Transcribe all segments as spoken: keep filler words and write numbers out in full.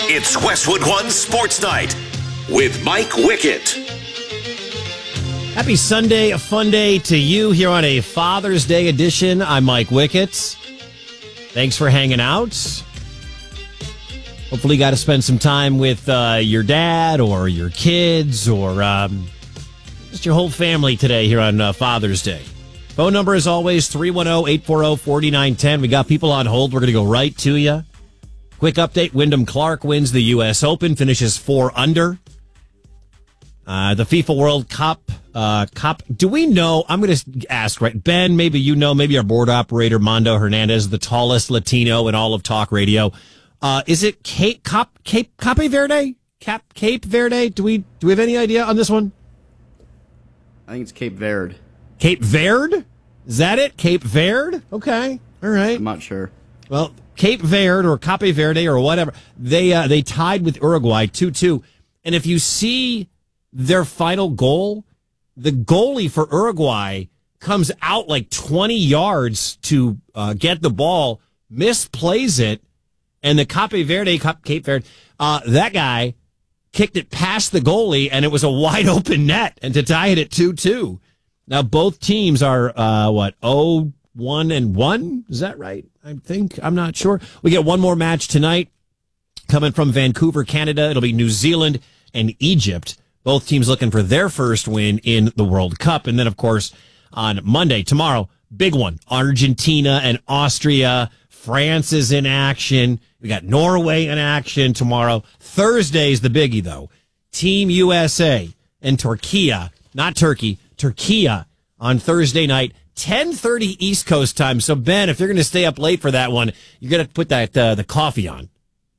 It's Westwood One Sports Night with Mike Wickett. Happy Sunday, a fun day to you here on a Father's Day edition. I'm Mike Wickett. Thanks for hanging out. Hopefully you got to spend some time with uh, your dad or your kids or um, just your whole family today here on uh, Father's Day. Phone number is always three one zero, eight four zero, four nine one zero. We got people on hold. We're going to go right to you. Quick update, Wyndham Clark wins the U S Open, finishes four under. Uh, the FIFA World Cup, uh, Cup. Do we know, I'm going to ask, right? Ben, maybe you know, maybe our board operator, Mondo Hernandez, the tallest Latino in all of talk radio. Uh, is it Cape, Cape, Cape, Cape Verde? Cap, Cape Verde? Do we, do we have any idea on this one? I think it's Cape Verde. Cape Verde? Is that it? Cape Verde? Okay. All right. I'm not sure. Well, Cape Verde or Cape Verde or whatever, they uh, they tied with Uruguay two two. And if you see their final goal, the goalie for Uruguay comes out like twenty yards to uh, get the ball, misplays it, and the Cape Verde, Cape Verde, uh, that guy kicked it past the goalie, and it was a wide open net, and to tie it at two two. Now, both teams are, uh, what, oh one and one? Is that right? I think. I'm not sure. We get one more match tonight coming from Vancouver, Canada. It'll be New Zealand and Egypt. Both teams looking for their first win in the World Cup. And then, of course, on Monday, tomorrow, big one. Argentina and Austria. France is in action. We got Norway in action tomorrow. Thursday's the biggie, though. Team U S A and Turkey, not Turkey, Turkey on Thursday night. ten thirty East Coast time. So, Ben, if you're going to stay up late for that one, you're going to put that uh, the coffee on.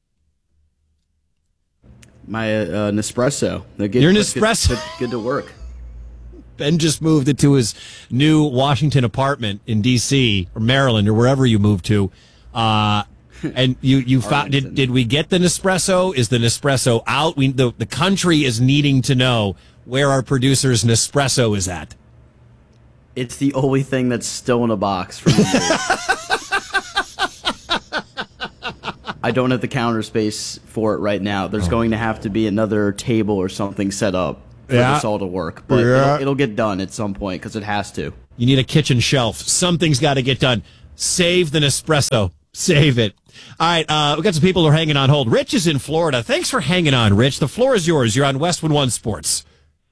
My uh, Nespresso. Good, Your Nespresso. Good, good, good to work. Ben just moved into his new Washington apartment in D C or Maryland or wherever you moved to. Uh, and you, you found, did, did we get the Nespresso? Is the Nespresso out? We, the, the country is needing to know where our producer's Nespresso is at. It's the only thing that's still in a box for me. I don't have the counter space for it right now. There's oh. going to have to be another table or something set up for yeah. this all to work. But yeah. it'll, it'll get done at some point because it has to. You need a kitchen shelf. Something's got to get done. Save the Nespresso. Save it. All right, uh, we got some people who are hanging on hold. Rich is in Florida. Thanks for hanging on, Rich. The floor is yours. You're on Westwood One Sports.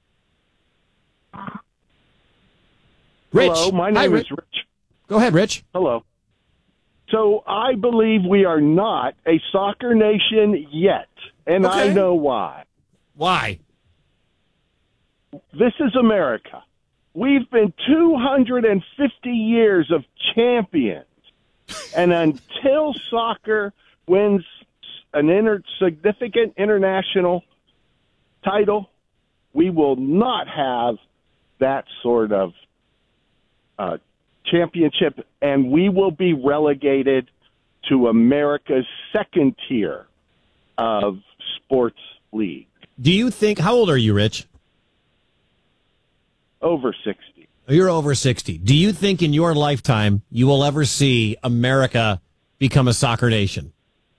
Rich. Hello, my name Hi, is Rich. Rich. Go ahead, Rich. Hello. So I believe we are not a soccer nation yet, and okay. I know why. Why? This is America. We've been two hundred fifty years of champions, and until soccer wins an inter- significant international title, we will not have that sort of Uh, championship, and we will be relegated to America's second tier of sports league. Do you think, how old are you, Rich? Over sixty. You're over sixty. Do you think in your lifetime you will ever see America become a soccer nation?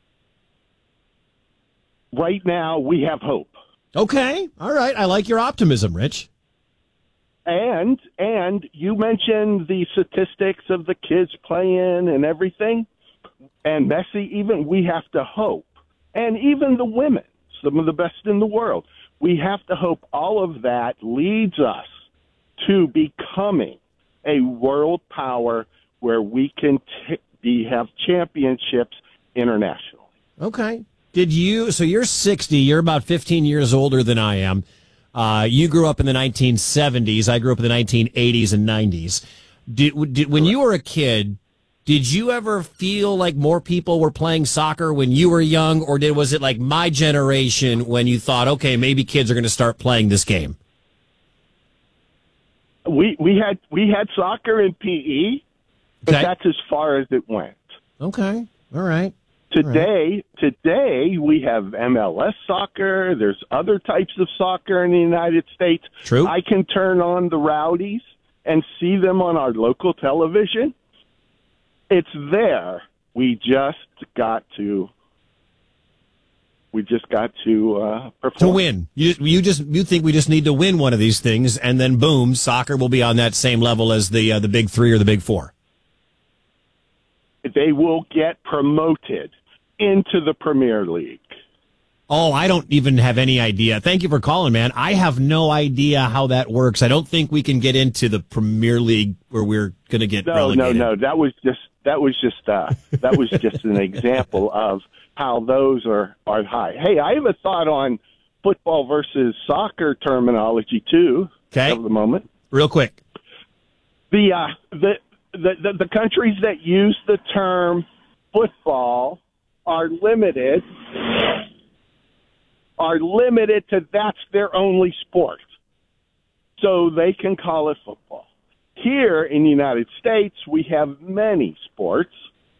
Right now, we have hope. Okay. All right. I like your optimism, Rich. And and you mentioned the statistics of the kids playing and everything, and Messi, even we have to hope. And even the women, some of the best in the world, we have to hope all of that leads us to becoming a world power where we can t- be, have championships internationally. Okay. Did you, so you're sixty, you're about fifteen years older than I am. Uh, you grew up in the nineteen seventies. I grew up in the nineteen eighties and nineties. Did, did, when you were a kid, did you ever feel like more people were playing soccer when you were young, or did was it like my generation when you thought, okay, maybe kids are going to start playing this game? We we had we had soccer in P E, but okay. that's as far as it went. Okay, all right. Today, today we have M L S soccer. There's other types of soccer in the United States. True. I can turn on the Rowdies and see them on our local television. It's there. We just got to. We We just got to uh, perform. To win. You, you just you think we just need to win one of these things, and then boom, soccer will be on that same level as the uh, the big three or the big four. They will get promoted into the Premier League. Oh, I don't even have any idea. Thank you for calling, man. I have no idea how that works. I don't think we can get into the Premier League where we're going to get no, relegated. No, no, no. That was just that was just uh, that was just an example of how those are are high. Hey, I have a thought on football versus soccer terminology too. Okay, of the moment, real quick. The uh, the, the the the countries that use the term football are limited. are limited to that's their only sport. So they can call it football. Here in the United States, we have many sports.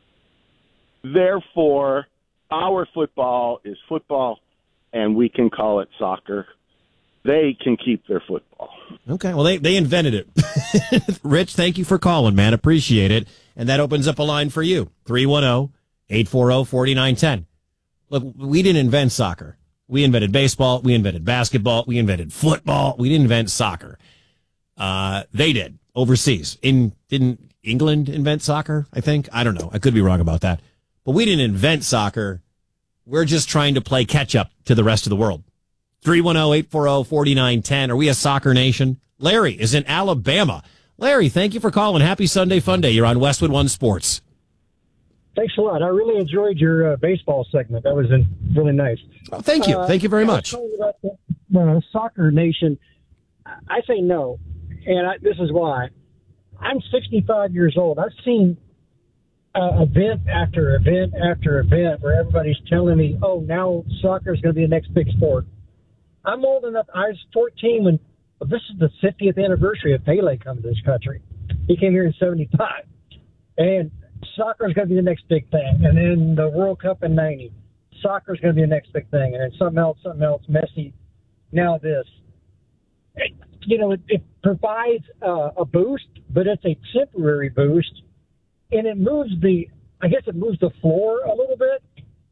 Therefore, our football is football, and we can call it soccer. They can keep their football. Okay, well, they, they invented it. Rich, thank you for calling, man. Appreciate it. And that opens up a line for you, three one zero, eight four zero, four nine one zero. Look, we didn't invent soccer. We invented baseball. We invented basketball. We invented football. We didn't invent soccer. Uh, they did overseas. In didn't England invent soccer? I think I don't know. I could be wrong about that. But we didn't invent soccer. We're just trying to play catch up to the rest of the world. three one zero, eight four zero, four nine one zero. Are we a soccer nation? Larry is in Alabama. Larry, thank you for calling. Happy Sunday Fun Day. You're on Westwood One Sports. Thanks a lot. I really enjoyed your uh, baseball segment. That was uh, really nice. Oh, thank you. Uh, thank you very much. About the uh, soccer nation, I say no, and I, this is why. I'm sixty-five years old. I've seen uh, event after event after event where everybody's telling me, oh, now soccer is going to be the next big sport. I'm old enough. I was fourteen when well, this is the fiftieth anniversary of Pele coming to this country. He came here in seventy-five. And soccer is going to be the next big thing. And then the World Cup in ninety. Soccer is going to be the next big thing. And then something else, something else, Messi. Now this. It, you know, it, it provides uh, a boost, but it's a temporary boost. And it moves the, I guess it moves the floor a little bit.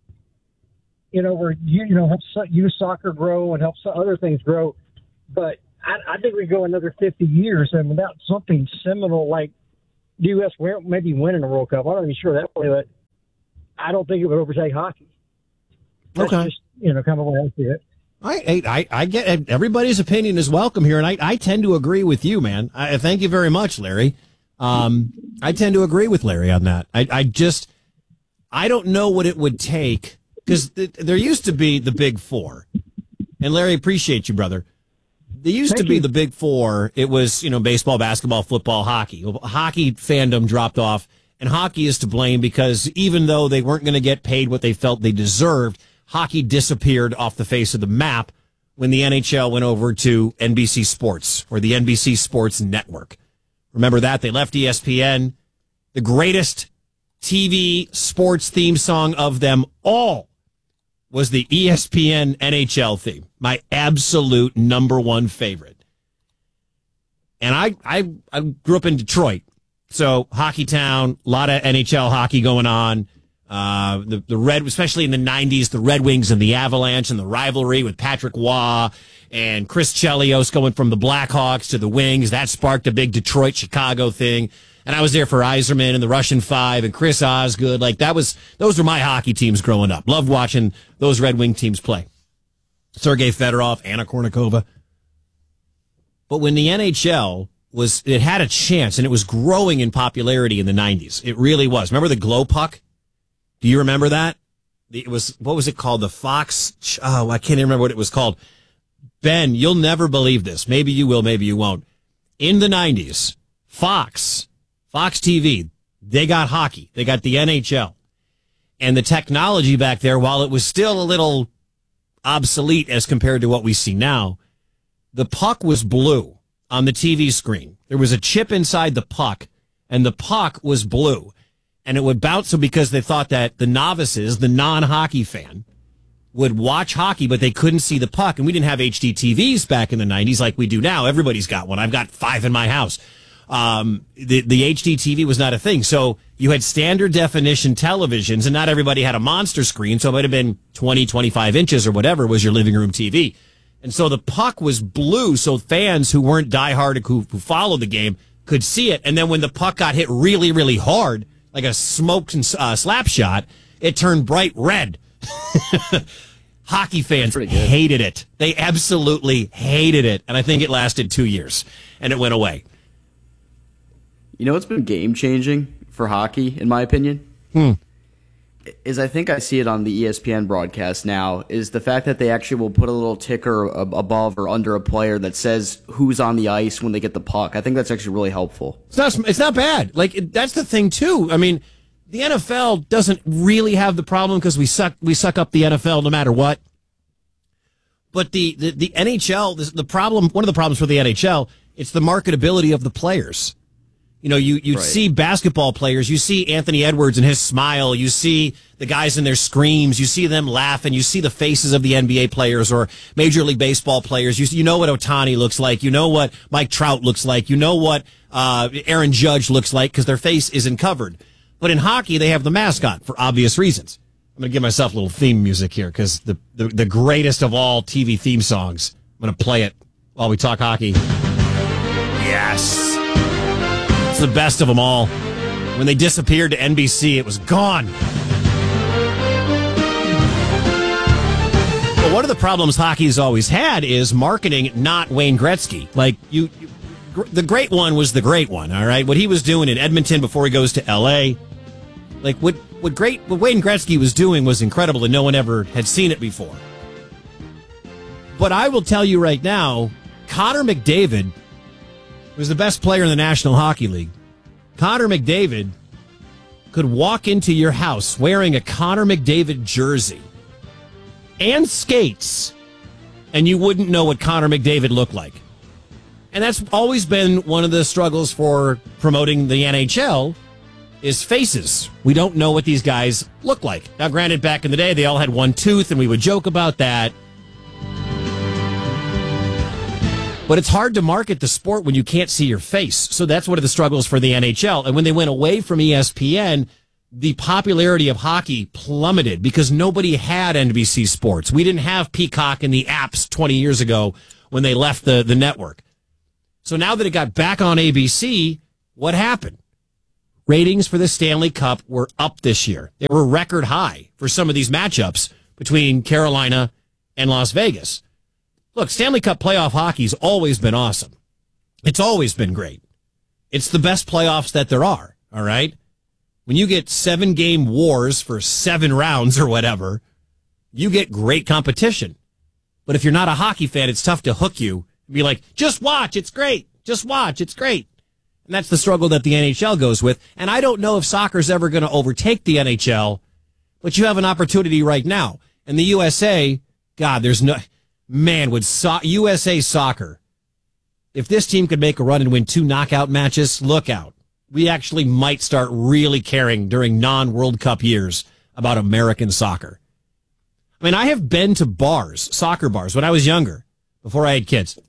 You know, where you, you know, helps youth soccer grow and helps other things grow. But I, I think we go another fifty years and without something seminal like the U S maybe winning a World Cup. I'm not even sure that way, but I don't think it would overtake hockey. That's okay. Just, you know, kind of the way I see it. I, I, I get everybody's opinion is welcome here, and I, I tend to agree with you, man. I thank you very much, Larry. Um, I tend to agree with Larry on that. I, I just, I don't know what it would take because th- there used to be the Big Four, and Larry, appreciate you, brother. There used Thank to be you. the Big Four. It was, you know, baseball, basketball, football, hockey. Well, hockey fandom dropped off, and hockey is to blame because even though they weren't going to get paid what they felt they deserved, hockey disappeared off the face of the map when the N H L went over to N B C Sports or the N B C Sports Network. Remember that? They left E S P N. The greatest T V sports theme song of them all was the E S P N N H L theme. My absolute number one favorite. And I, I, I grew up in Detroit. So hockey town, a lot of N H L hockey going on. Uh, the, the Red, especially in the nineties, the Red Wings and the Avalanche and the rivalry with Patrick Waugh and Chris Chelios going from the Blackhawks to the Wings. That sparked a big Detroit, Chicago thing. And I was there for Yzerman and the Russian Five and Chris Osgood. Like that was, those were my hockey teams growing up. Loved watching those Red Wing teams play. Sergei Fedorov, Anna Kournikova. But when the N H L was, it had a chance and it was growing in popularity in the nineties. It really was. Remember the glow puck? Do you remember that? It was, what was it called? The Fox, oh, I can't even remember what it was called. Ben, you'll never believe this. Maybe you will, maybe you won't. In the nineties, Fox, Fox T V, they got hockey. They got the N H L. And the technology back there, while it was still a little obsolete as compared to what we see now, the puck was blue on the T V screen. There was a chip inside the puck, and the puck was blue. And it would bounce because they thought that the novices, the non-hockey fan, would watch hockey, but they couldn't see the puck. And we didn't have H D T Vs back in the nineties like we do now. Everybody's got one. I've got five in my house. Um, the, the H D T V was not a thing. So you had standard definition televisions, and not everybody had a monster screen. So it might have been twenty, twenty-five inches or whatever was your living room T V. And so the puck was blue, so fans who weren't diehard, who, who followed the game, could see it. And then when the puck got hit really, really hard, like a smoked uh, slap shot, it turned bright red. Hockey fans hated it. They absolutely hated it. And I think it lasted two years, and it went away. You know what's been game-changing for hockey, in my opinion? Hmm. Is I think I see it on the E S P N broadcast now, is the fact that they actually will put a little ticker above or under a player that says who's on the ice when they get the puck. I think that's actually really helpful. It's not, it's not bad. Like, it, that's the thing, too. I mean, the N F L doesn't really have the problem because we suck we suck up the N F L no matter what. But the, the, the N H L, the, the problem, one of the problems for the N H L, it's the marketability of the players. You know, you, you right. see basketball players, you see Anthony Edwards and his smile, you see the guys in their screams, you see them laugh, and you see the faces of the N B A players or Major League Baseball players. You, you know what Ohtani looks like, you know what Mike Trout looks like, you know what uh, Aaron Judge looks like because their face isn't covered. But in hockey, they have the mascot for obvious reasons. I'm going to give myself a little theme music here because the, the, the greatest of all T V theme songs, I'm going to play it while we talk hockey. Yes. It's the best of them all. When they disappeared to N B C, it was gone. But one of the problems hockey's always had is marketing, not Wayne Gretzky. Like, you, you, the great one was the great one, all right? What he was doing in Edmonton before he goes to L A, like, what, what, great, what Wayne Gretzky was doing was incredible, and no one ever had seen it before. But I will tell you right now, Connor McDavid was the best player in the National Hockey League. Connor McDavid could walk into your house wearing a Connor McDavid jersey and skates, and you wouldn't know what Connor McDavid looked like. And that's always been one of the struggles for promoting the N H L is faces. We don't know what these guys look like. Now, granted, back in the day, they all had one tooth, and we would joke about that. But it's hard to market the sport when you can't see your face. So that's one of the struggles for the N H L. And when they went away from E S P N, the popularity of hockey plummeted because nobody had N B C Sports. We didn't have Peacock and the apps twenty years ago when they left the, the network. So now that it got back on A B C, what happened? Ratings for the Stanley Cup were up this year. They were record high for some of these matchups between Carolina and Las Vegas. Look, Stanley Cup playoff hockey's always been awesome. It's always been great. It's the best playoffs that there are, all right? When you get seven-game wars for seven rounds or whatever, you get great competition. But if you're not a hockey fan, it's tough to hook you and be like, just watch, it's great. Just watch, it's great. And that's the struggle that the N H L goes with. And I don't know if soccer's ever going to overtake the N H L, but you have an opportunity right now. And the U S A, God, there's no... Man, would so- U S A Soccer, if this team could make a run and win two knockout matches, look out. We actually might start really caring during non-World Cup years about American soccer. I mean, I have been to bars, soccer bars, when I was younger, before I had kids.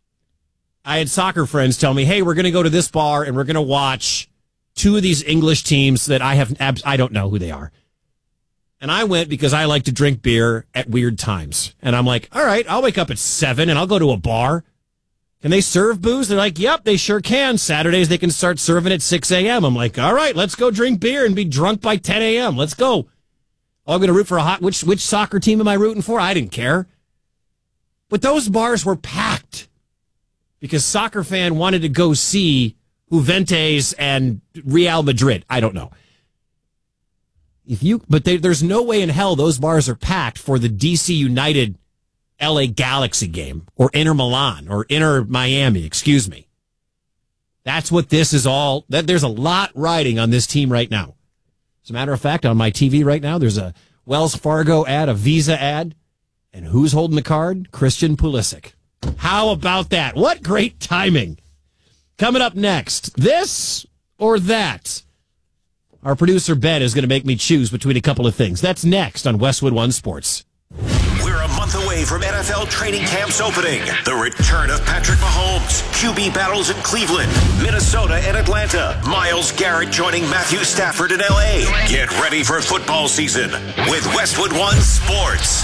I had soccer friends tell me, hey, we're going to go to this bar and we're going to watch two of these English teams that I have, abs- I don't know who they are. And I went because I like to drink beer at weird times. And I'm like, all right, I'll wake up at seven and I'll go to a bar. Can they serve booze? They're like, yep, they sure can. Saturdays they can start serving at six a.m. I'm like, all right, let's go drink beer and be drunk by ten a.m. Let's go. Oh, I'm going to root for a hot, which, which soccer team am I rooting for? I didn't care. But those bars were packed because soccer fan wanted to go see Juventus and Real Madrid. I don't know. If you, but they, there's no way in hell those bars are packed for the D C United L A Galaxy game or Inter Milan or Inter Miami, excuse me. That's what this is all. That there's a lot riding on this team right now. As a matter of fact, on my T V right now, there's a Wells Fargo ad, a Visa ad, and who's holding the card? Christian Pulisic. How about that? What great timing. Coming up next, this or that? Our producer, Ben, is going to make me choose between a couple of things. That's next on Westwood One Sports. We're a month month away from N F L training camps opening. The return of Patrick Mahomes, Q B battles in Cleveland, Minnesota, and Atlanta. Myles Garrett joining Matthew Stafford in L A. Get ready for football season with Westwood One Sports.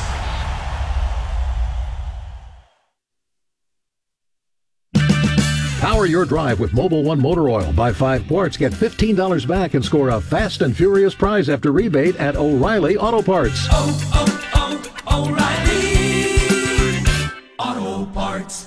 Power your drive with Mobil One Motor Oil. Buy five quarts, get fifteen dollars back, and score a fast and furious prize after rebate at O'Reilly Auto Parts. Oh, oh, oh, O'Reilly Auto Parts.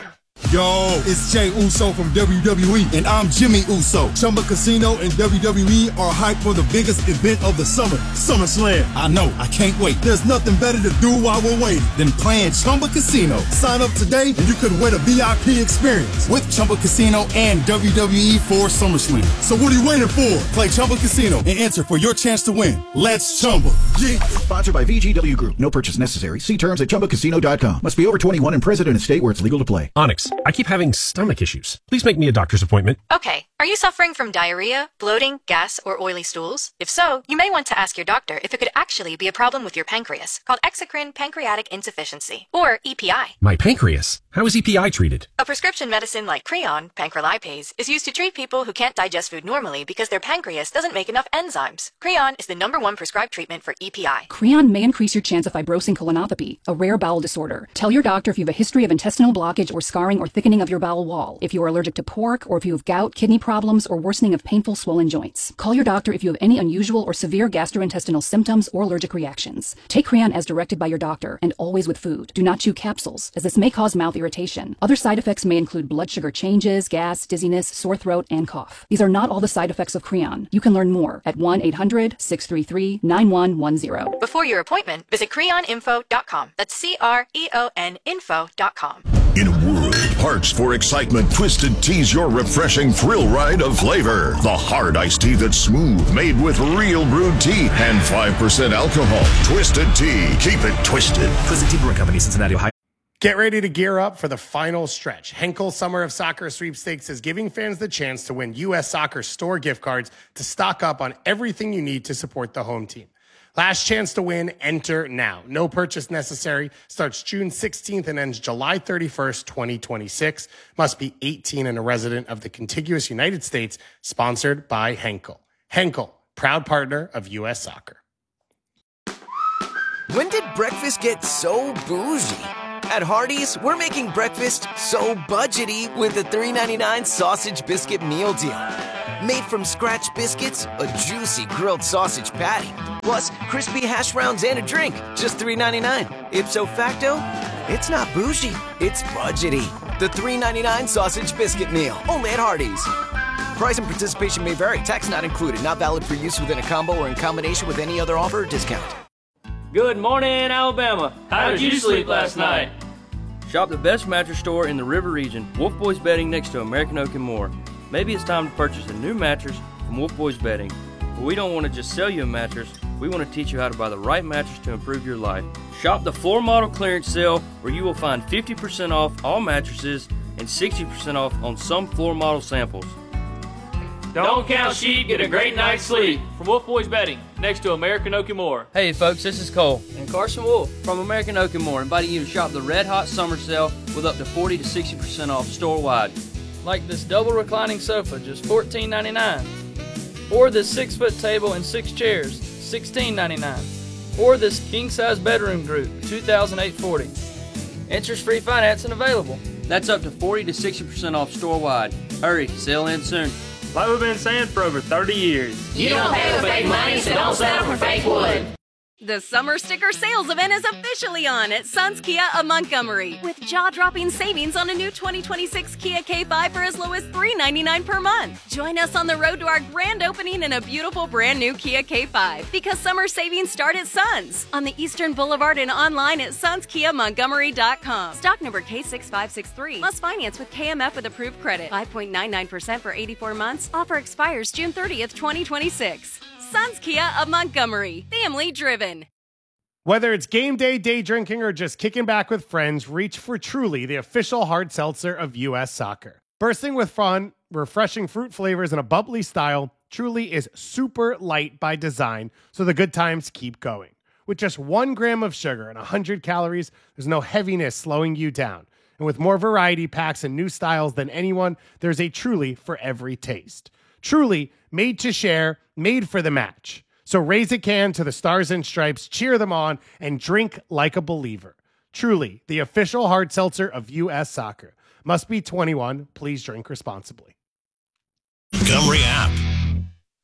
Yo, it's Jay Uso from W W E, and I'm Jimmy Uso. Chumba Casino and W W E are hyped for the biggest event of the summer, SummerSlam. I know, I can't wait. There's nothing better to do while we're waiting than playing Chumba Casino. Sign up today, and you could win a V I P experience with Chumba Casino and W W E for SummerSlam. So what are you waiting for? Play Chumba Casino and enter for your chance to win. Let's Chumba. Yeah. Sponsored by V G W Group. No purchase necessary. See terms at chumba casino dot com. Must be over twenty-one and present in a state where it's legal to play. Onyx, I keep having stomach issues. Please make me a doctor's appointment. Okay. Are you suffering from diarrhea, bloating, gas, or oily stools? If so, you may want to ask your doctor if it could actually be a problem with your pancreas, called exocrine pancreatic insufficiency, or E P I. My pancreas? How is E P I treated? A prescription medicine like Creon, pancrelipase, is used to treat people who can't digest food normally because their pancreas doesn't make enough enzymes. Creon is the number one prescribed treatment for E P I. Creon may increase your chance of fibrosing colonopathy, a rare bowel disorder. Tell your doctor if you have a history of intestinal blockage or scarring or thickening of your bowel wall, if you are allergic to pork, or if you have gout, kidney problems, or worsening of painful swollen joints. Call your doctor if you have any unusual or severe gastrointestinal symptoms or allergic reactions. Take Creon as directed by your doctor, and always with food. Do not chew capsules, as this may cause mouth irritation. Other side effects may include blood sugar changes, gas, dizziness, sore throat, and cough. These are not all the side effects of Creon. You can learn more at one eight hundred six three three nine one one zero. Before your appointment, visit creon info dot com. That's C R E O N info dot com. In a world parched for excitement, Twisted Tea's your refreshing thrill ride of flavor. The hard iced tea that's smooth, made with real brewed tea and five percent alcohol. Twisted Tea. Keep it twisted. Twisted Tea Brewing Company, Cincinnati, Ohio. Get ready to gear up for the final stretch. Henkel Summer of Soccer Sweepstakes is giving fans the chance to win U S Soccer store gift cards to stock up on everything you need to support the home team. Last chance to win, enter now. No purchase necessary. Starts June sixteenth and ends July thirty-first, twenty twenty-six. Must be eighteen and a resident of the contiguous United States. Sponsored by Henkel. Henkel, proud partner of U S Soccer. When did breakfast get so bougie? At Hardee's, we're making breakfast so budgety with the three ninety-nine sausage biscuit meal deal. Made from scratch biscuits, a juicy grilled sausage patty, plus crispy hash browns and a drink, just three ninety-nine. Ipso facto, it's not bougie, it's budgety. The three ninety-nine sausage biscuit meal, only at Hardee's. Price and participation may vary. Tax not included. Not valid for use within a combo or in combination with any other offer or discount. Good morning, Alabama. How did you sleep last night? Shop the best mattress store in the River region, Wolf Boys Bedding, next to American Oak and More. Maybe it's time to purchase a new mattress from Wolf Boys Bedding. But we don't want to just sell you a mattress. We want to teach you how to buy the right mattress to improve your life. Shop the floor model clearance sale, where you will find fifty percent off all mattresses and sixty percent off on some floor model samples. Don't count sheep, get a great night's sleep. From Wolf Boys Bedding, next to American Oak and More. Hey folks, this is Cole and Carson Wolf from American Oak and More, inviting you to shop the Red Hot Summer Sale with up to forty to sixty percent off store-wide. Like this double reclining sofa, just fourteen ninety-nine. Or this six-foot table and six chairs, sixteen ninety-nine. Or this king-size bedroom group, two thousand eight hundred forty dollars. Interest-free financing available. That's up to forty to sixty percent off store-wide. Hurry, sale ends soon. Like we've been saying for over thirty years. You don't pay with fake money, so don't settle for fake wood. The summer sticker sales event is officially on at Suns Kia of Montgomery, with jaw-dropping savings on a new twenty twenty-six Kia K five for as low as three ninety-nine per month. Join us on the road to our grand opening in a beautiful brand new Kia K five, because summer savings start at Suns on the Eastern Boulevard and online at suns kia montgomery dot com. Stock number K six five six three. Must finance with K M F with approved credit. five point nine nine percent for eighty-four months. Offer expires June thirtieth, twenty twenty-six. Suns Kia of Montgomery. Family driven. Whether it's game day, day drinking, or just kicking back with friends, reach for Truly, the official hard seltzer of U S Soccer. Bursting with fun, refreshing fruit flavors, and a bubbly style, Truly is super light by design, so the good times keep going. With just one gram of sugar and one hundred calories, there's no heaviness slowing you down. And with more variety packs and new styles than anyone, there's a Truly for every taste. Truly, made to share, made for the match. So raise a can to the Stars and Stripes, cheer them on, and drink like a believer. Truly, the official hard seltzer of U S Soccer. Must be twenty-one. Please drink responsibly. Montgomery app.